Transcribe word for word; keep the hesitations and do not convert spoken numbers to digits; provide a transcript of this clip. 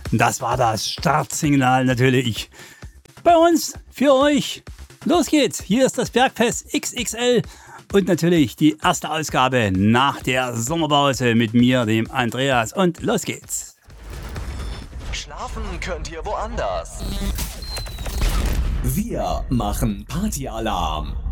Das war das Startsignal natürlich. Bei uns, für euch. Los geht's. Hier ist das Bergfest X X L und natürlich die erste Ausgabe nach der Sommerpause mit mir, dem Andreas. Und los geht's. Schlafen könnt ihr woanders. Wir machen Partyalarm.